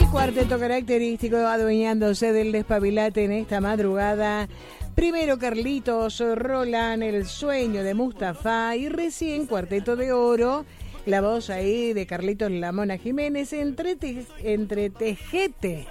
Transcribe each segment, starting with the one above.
Cuarteto característico adueñándose del despabilate en esta madrugada. Primero Carlitos, Roland, El sueño de Mustafa y recién Cuarteto de Oro. La voz ahí de Carlitos La Mona Jiménez, entretejete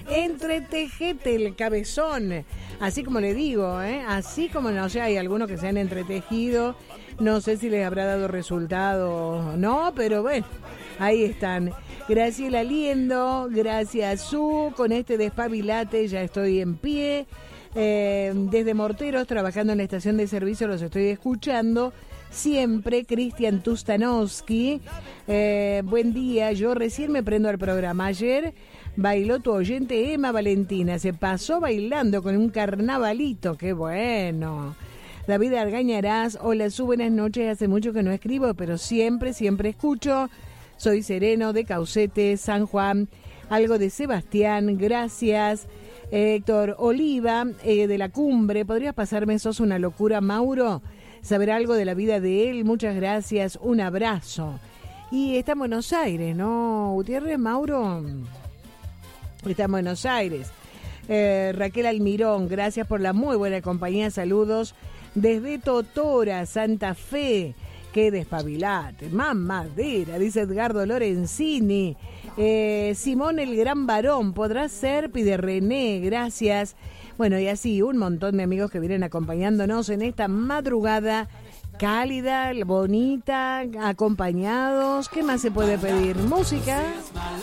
el cabezón, así como le digo, así como no sé, hay algunos que se han entretejido, no sé si les habrá dado resultado o no, pero bueno, ahí están. Graciela Liendo, gracias Su, con este despabilate ya estoy en pie, desde Morteros, trabajando en la estación de servicio, los estoy escuchando. Siempre, Cristian Tustanowski, buen día, yo recién me prendo al programa. Ayer bailó tu oyente Emma Valentina, se pasó bailando con un carnavalito, qué bueno. David Argañarás, hola Su, buenas noches, hace mucho que no escribo, pero siempre escucho. Soy Sereno de Caucete, San Juan, algo de Sebastián, gracias. Héctor Oliva, de La Cumbre, ¿podrías pasarme Sos una locura, Mauro? Saber algo de la vida de él, muchas gracias, un abrazo. Y está en Buenos Aires, ¿no, Gutiérrez, Mauro? Está en Buenos Aires. Raquel Almirón, gracias por la muy buena compañía, saludos desde Totora, Santa Fe. Qué despabilate, mamadera, dice Edgardo Lorenzini. Simón el Gran Varón, podrá ser, pide René, gracias. Bueno, y así un montón de amigos que vienen acompañándonos en esta madrugada cálida, bonita, acompañados. ¿Qué más se puede pedir? Música.